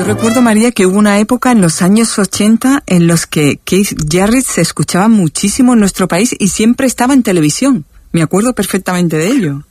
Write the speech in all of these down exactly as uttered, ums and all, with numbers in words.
recuerdo, María, que hubo una época en los años ochenta en los que Keith Jarrett se escuchaba muchísimo en nuestro país y siempre estaba en televisión. Me acuerdo perfectamente de ello.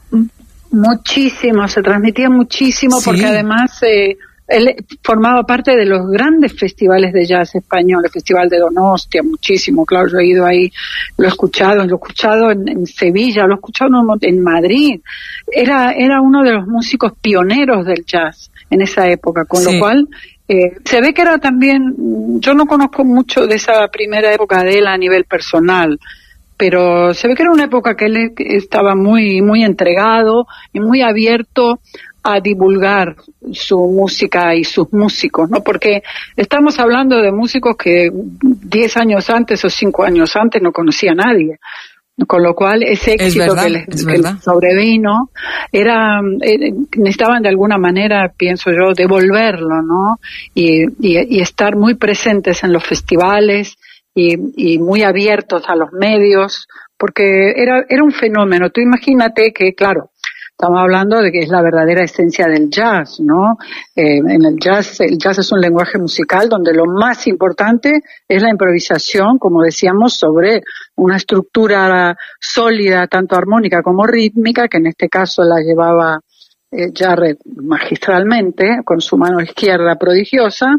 Muchísimo, se transmitía muchísimo, sí. Porque además eh, él formaba parte de los grandes festivales de jazz español, el Festival de Donostia, muchísimo, claro, yo he ido ahí, lo he escuchado, lo he escuchado en, en Sevilla, lo he escuchado en Madrid. Era, era uno de los músicos pioneros del jazz en esa época, con sí. lo cual eh, se ve que era también, yo no conozco mucho de esa primera época de él a nivel personal, pero se ve que era una época que él estaba muy muy entregado y muy abierto a divulgar su música y sus músicos, ¿no? Porque estamos hablando de músicos que diez años antes o cinco años antes no conocía a nadie. Con lo cual, ese éxito verdad, que les, que les sobrevino, era, eh, necesitaban de alguna manera, pienso yo, devolverlo, ¿no? Y, y, y estar muy presentes en los festivales y, y muy abiertos a los medios, porque era, era un fenómeno. Tú imagínate que, claro, estamos hablando de que es la verdadera esencia del jazz, ¿no? Eh, en el jazz, el jazz es un lenguaje musical donde lo más importante es la improvisación, como decíamos, sobre una estructura sólida, tanto armónica como rítmica, que en este caso la llevaba eh, Jarrett magistralmente, con su mano izquierda prodigiosa,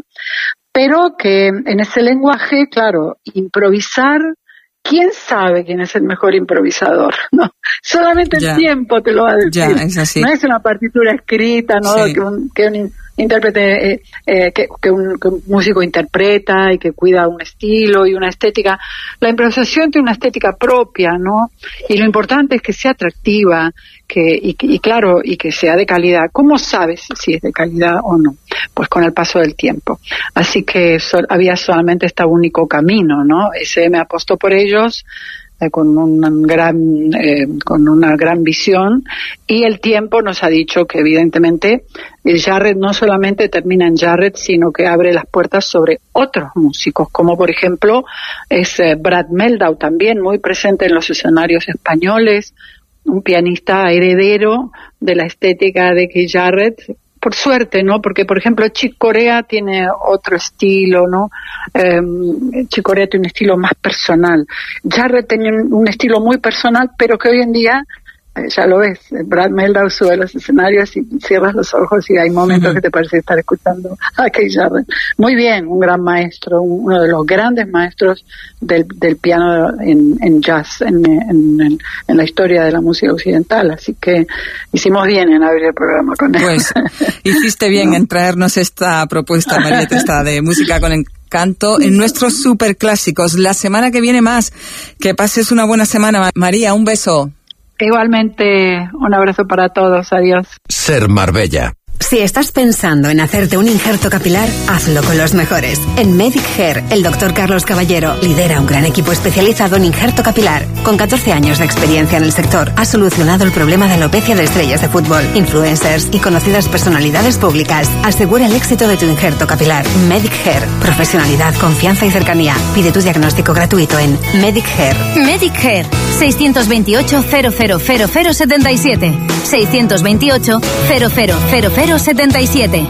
pero que en ese lenguaje, claro, improvisar, ¿quién sabe quién es el mejor improvisador? No, solamente el ya. tiempo te lo va a decir. Ya, es así. No es una partitura escrita, ¿no? Sí. Que un, que un intérprete, eh, eh, que, que, un, que un músico interpreta y que cuida un estilo y una estética. La improvisación tiene una estética propia, ¿no? Y lo importante es que sea atractiva, que y, y claro, y que sea de calidad. ¿Cómo sabes si es de calidad o no? Pues con el paso del tiempo. Así que so, había solamente este único camino, ¿no? S M apostó por ellos eh, con una gran eh, con una gran visión, y el tiempo nos ha dicho que evidentemente el Jarrett no solamente termina en Jarrett, sino que abre las puertas sobre otros músicos, como por ejemplo es eh, Brad Mehldau, también muy presente en los escenarios españoles, un pianista heredero de la estética de Keith Jarrett, por suerte, ¿no? Porque, por ejemplo, Chick Corea tiene otro estilo, ¿no? Eh, Chick Corea tiene un estilo más personal. Jarrett tenía un, un estilo muy personal, pero que hoy en día, eh, ya lo ves, Brad Mehldau sube a los escenarios y cierras los ojos y hay momentos uh-huh. que te parece estar escuchando a Keith Jarrett. Muy bien, un gran maestro, uno de los grandes maestros del, del piano en, en jazz, en, en, en, en la historia de la música occidental. Así que hicimos bien en abrir el programa con él. Pues hiciste bien ¿no? en traernos esta propuesta, María Testa, de música con encanto en nuestros superclásicos. La semana que viene más. Que pases una buena semana, María. Un beso. Igualmente, un abrazo para todos. Adiós. Ser Marbella. Si estás pensando en hacerte un injerto capilar, hazlo con los mejores. En Medic Hair, el doctor Carlos Caballero lidera un gran equipo especializado en injerto capilar. Con catorce años de experiencia en el sector, ha solucionado el problema de alopecia de estrellas de fútbol, influencers y conocidas personalidades públicas. Asegura el éxito de tu injerto capilar. Medic Hair. Profesionalidad, confianza y cercanía. Pide tu diagnóstico gratuito en Medic Hair. Medic Hair. seiscientos veintiocho, cero cero cero cero setenta y siete. seiscientos veintiocho, cero cero cero cero setenta y siete.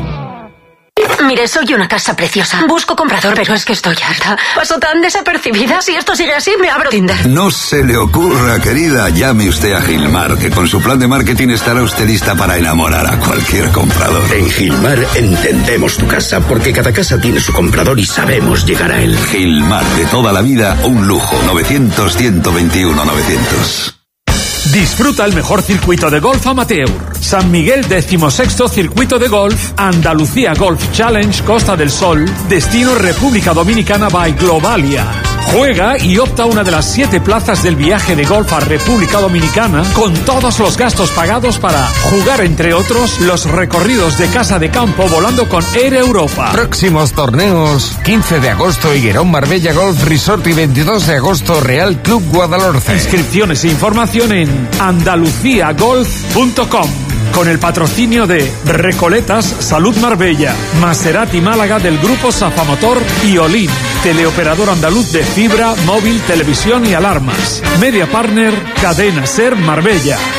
Mire, soy una casa preciosa. Busco comprador, pero es que estoy harta. Paso tan desapercibida. Si esto sigue así, me abro Tinder. No se le ocurra, querida. Llame usted a Gilmar, que con su plan de marketing estará usted lista para enamorar a cualquier comprador. En Gilmar entendemos tu casa, porque cada casa tiene su comprador y sabemos llegar a él. Gilmar, de toda la vida, un lujo. novecientos, ciento veintiuno, novecientos. Disfruta el mejor circuito de golf amateur. San Miguel decimosexto Circuito de Golf, Andalucía Golf Challenge Costa del Sol, destino República Dominicana by Globalia. Juega y opta una de las siete plazas del viaje de golf a República Dominicana con todos los gastos pagados para jugar, entre otros, los recorridos de casa de campo volando con Air Europa. Próximos torneos: quince de agosto Higuerón Marbella Golf Resort y veintidós de agosto Real Club Guadalhorce. Inscripciones e información en andalucía golf punto com. Con el patrocinio de Recoletas Salud Marbella, Maserati Málaga del Grupo Safamotor y Olin, teleoperador andaluz de fibra, móvil, televisión y alarmas. Media Partner, Cadena Ser Marbella.